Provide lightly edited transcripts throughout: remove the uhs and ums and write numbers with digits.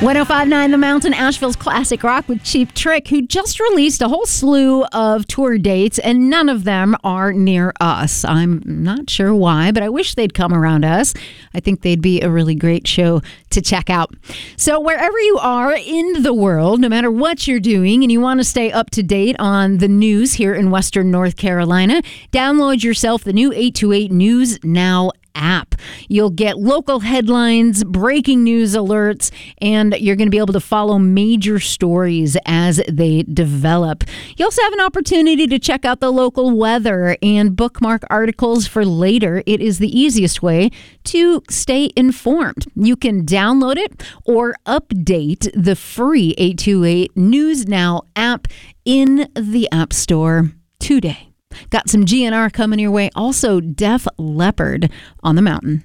105.9 The Mountain, Asheville's classic rock with Cheap Trick, who just released a whole slew of tour dates, and none of them are near us. I'm not sure why, but I wish they'd come around us. I think they'd be a really great show to check out. So wherever you are in the world, no matter what you're doing, and you want to stay up to date on the news here in Western North Carolina, download yourself the new 828 News Now app. You'll get local headlines, breaking news alerts, and you're going to be able to follow major stories as they develop. You also have an opportunity to check out the local weather and bookmark articles for later. It is the easiest way to stay informed. You can download it or update the free 828 News Now app in the App Store today. Got some GNR coming your way. Also, Def Leppard on the mountain.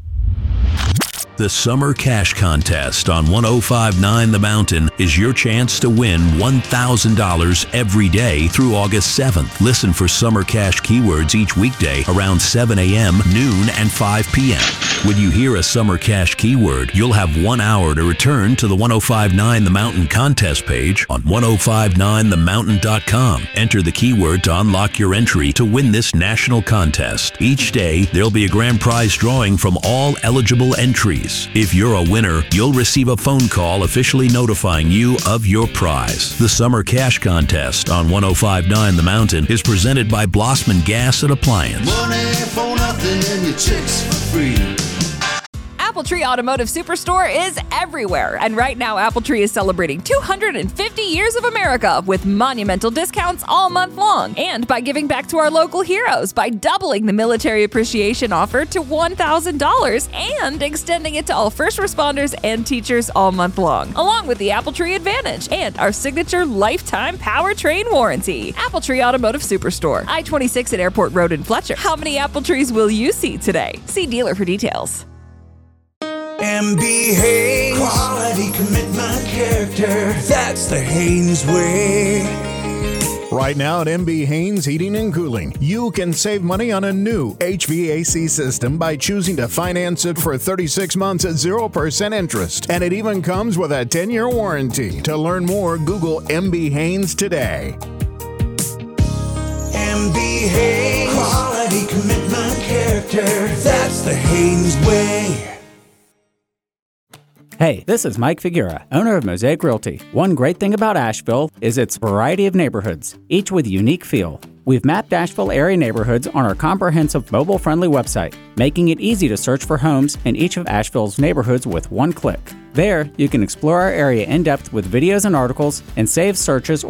The Summer Cash Contest on 105.9 The Mountain is your chance to win $1,000 every day through August 7th. Listen for Summer Cash keywords each weekday around 7 a.m., noon, and 5 p.m. When you hear a Summer Cash keyword, you'll have 1 hour to return to the 105.9 The Mountain contest page on 105.9themountain.com. Enter the keyword to unlock your entry to win this national contest. Each day, there'll be a grand prize drawing from all eligible entries. If you're a winner, you'll receive a phone call officially notifying you of your prize. The Summer Cash Contest on 105.9 The Mountain is presented by Blossman Gas and Appliance. Money for nothing and your chicks for free. Appletree Automotive Superstore is everywhere. And right now, Appletree is celebrating 250 years of America with monumental discounts all month long. And by giving back to our local heroes by doubling the military appreciation offer to $1,000 and extending it to all first responders and teachers all month long, along with the Appletree Advantage and our signature lifetime powertrain warranty. Appletree Automotive Superstore, I-26 at Airport Road in Fletcher. How many Appletrees will you see today? See dealer for details. MB Haynes, quality, commitment, character. That's the Haynes way. Right now at MB Haynes Heating and Cooling, you can save money on a new HVAC system by choosing to finance it for 36 months at 0% interest. And it even comes with a 10-year warranty. To learn more, Google MB Haynes today. MB Haynes, quality, commitment, character. That's the Haynes way. Hey, this is Mike Figuera, owner of Mosaic Realty. One great thing about Asheville is its variety of neighborhoods, each with a unique feel. We've mapped Asheville area neighborhoods on our comprehensive mobile-friendly website, making it easy to search for homes in each of Asheville's neighborhoods with one click. There, you can explore our area in depth with videos and articles and save searches